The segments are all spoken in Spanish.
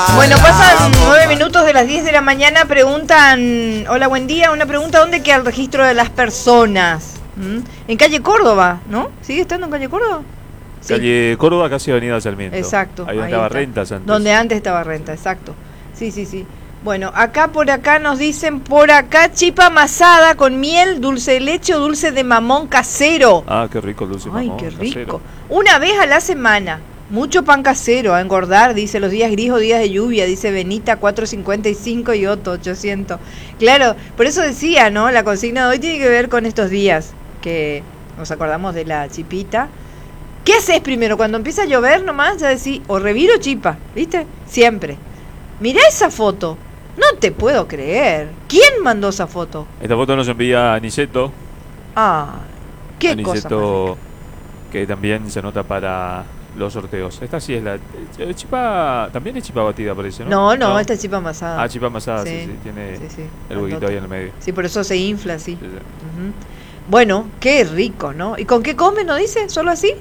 Bueno, pasan 9 minutos de las 10 de la mañana. Preguntan, hola, buen día. Una pregunta, ¿dónde queda el registro de las personas? En calle Córdoba, ¿no? ¿Sigue estando en calle Córdoba? Sí. Calle Córdoba, casi Avenida Sarmiento. Exacto. Ahí donde estaba Rentas antes. Donde antes estaba Renta, exacto. Sí. Bueno, por acá nos dicen, por acá chipa amasada con miel, dulce de leche o dulce de mamón casero. Ah, qué rico el dulce de mamón. Ay, qué rico. Casero. Una vez a la semana. Mucho pan casero, a engordar, dice, los días grises o días de lluvia, dice Benita 455 y Otto 800. Claro, por eso decía, ¿no? La consigna de hoy tiene que ver con estos días, que nos acordamos de la chipita. ¿Qué haces primero? Cuando empieza a llover nomás, ya decís, o reviro chipa, ¿viste? Siempre. Mirá esa foto, no te puedo creer. ¿Quién mandó esa foto? Esta foto nos envía Aniceto. Ah, qué Aniceto, cosa más rica. que también se anota para los sorteos. Esta sí es la chipa, también es chipa batida, parece, ¿no? No, esta es chipa amasada. Ah, chipa amasada, sí. Tiene el huequito ahí en el medio. Sí, por eso se infla así. Sí. Uh-huh. Bueno, qué rico, ¿no? ¿Y con qué come, no dice? ¿Solo así?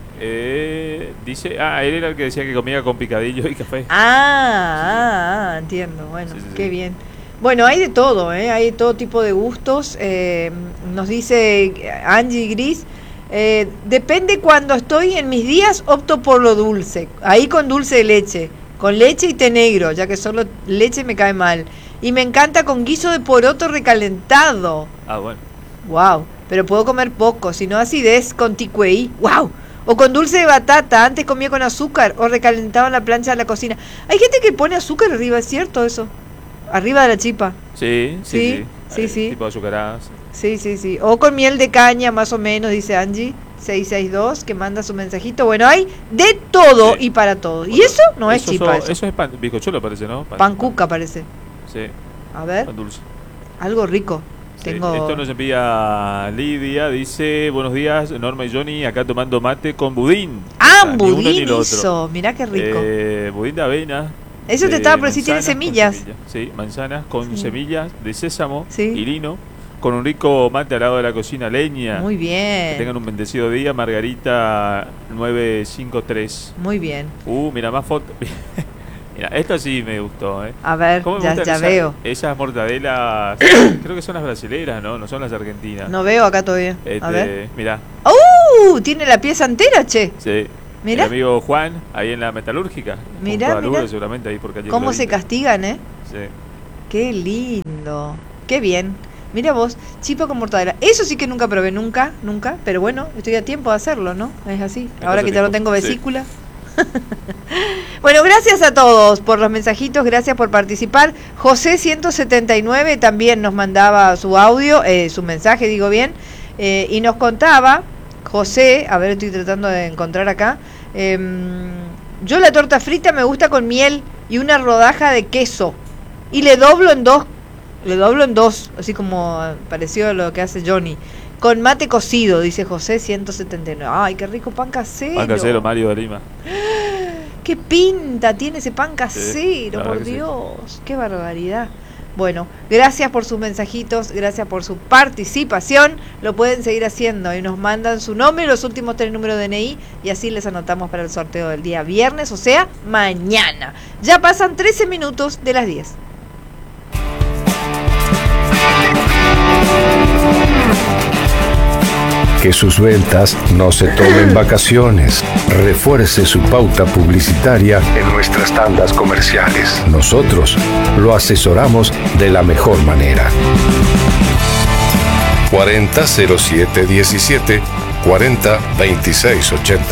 Dice, él era el que decía que comía con picadillo y café. Entiendo, bueno, sí. Qué bien. Bueno, hay de todo, hay todo tipo de gustos. Nos dice Angie Gris, depende cuando estoy en mis días, opto por lo dulce, ahí con dulce de leche, con leche y té negro, ya que solo leche me cae mal. Y me encanta con guiso de poroto recalentado. Ah, bueno. Wow, pero puedo comer poco, si no acidez con ticueí. Wow. O con dulce de batata, antes comía con azúcar o recalentado en la plancha de la cocina. Hay gente que pone azúcar arriba, ¿es cierto eso? Arriba de la chipa. Sí. Tipo azucaradas. Sí. O con miel de caña, más o menos, dice Angie 662, que manda su mensajito. Bueno, hay de todo y para todo. Y eso no es chipa. Eso es pan, bizcochuelo parece, ¿no? Pancuca parece. Sí. A ver. Pan dulce. Algo rico. Sí. Esto nos envía Lidia, dice, buenos días, Norma y Johnny, acá tomando mate con budín. Budín hizo, mirá qué rico. Budín de avena. Eso te estaba por decir, tiene semillas. Sí, manzanas con semillas de sésamo y lino, con un rico mate al lado de la cocina, leña. Muy bien. Que tengan un bendecido día, Margarita 953. Muy bien. Mira, más fotos. Mira, esto sí me gustó, A ver, ya veo. Esas mortadelas, creo que son las brasileras, ¿no? No son las argentinas. No veo acá todavía. A ver. Mirá. Tiene la pieza entera, che. Sí. Mirá. El amigo Juan, ahí en la metalúrgica. Mirá. Seguramente ahí por calle ¿Cómo Florita. se castigan, Sí. Qué lindo. Qué bien. Mira vos, chipa con mortadela. Eso sí que nunca probé, nunca. Pero bueno, estoy a tiempo de hacerlo, ¿no? Es así. Ahora que ya no tengo vesícula. Sí. Bueno, gracias a todos por los mensajitos, gracias por participar. José 179 también nos mandaba su audio, su mensaje, digo bien, y nos contaba, José, a ver, estoy tratando de encontrar acá, yo la torta frita me gusta con miel y una rodaja de queso, y le doblo en dos, así como pareció a lo que hace Johnny. Con mate cocido, dice José 179. Ay, qué rico pan casero. Pan casero, Mario de Lima. Qué pinta tiene ese pan casero, sí, por Dios. Sí. Qué barbaridad. Bueno, gracias por sus mensajitos, gracias por su participación. Lo pueden seguir haciendo y nos mandan su nombre y los últimos 3 números de DNI y así les anotamos para el sorteo del día viernes, o sea, mañana. Ya pasan 13 minutos de las 10. Que sus ventas no se tomen vacaciones. Refuerce su pauta publicitaria en nuestras tandas comerciales. Nosotros lo asesoramos de la mejor manera. 400717 402680.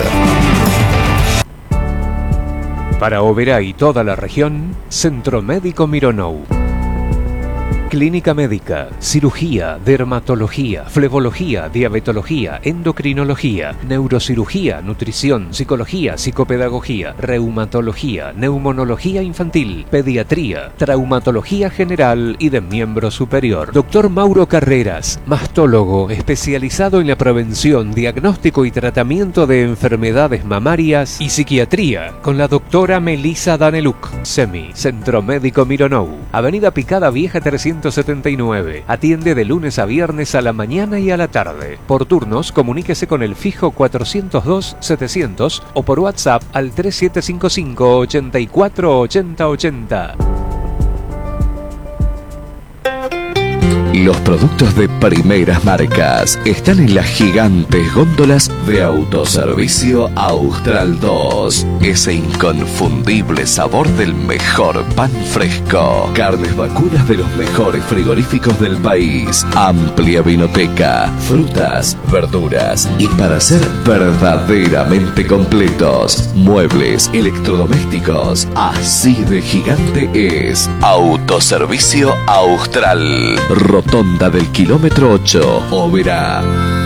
Para Oberá y toda la región, Centro Médico Mironou. Clínica médica, cirugía, dermatología, flebología, diabetología, endocrinología, neurocirugía, nutrición, psicología, psicopedagogía, reumatología, neumonología infantil, pediatría, traumatología general y de miembro superior. Doctor Mauro Carreras, mastólogo especializado en la prevención, diagnóstico y tratamiento de enfermedades mamarias y psiquiatría, con la doctora Melissa Daneluk. SEMI, Centro Médico Mironou, Avenida Picada Vieja 300 179. Atiende de lunes a viernes a la mañana y a la tarde. Por turnos, comuníquese con el fijo 402-700 o por WhatsApp al 3755 84 80 80. Los productos de primeras marcas están en las gigantes góndolas de Autoservicio Austral 2. Ese inconfundible sabor del mejor pan fresco. Carnes vacunas de los mejores frigoríficos del país. Amplia vinoteca, frutas, verduras y para ser verdaderamente completos, muebles, electrodomésticos. Así de gigante es Autoservicio Austral. Rotonda del kilómetro 8, Oberá.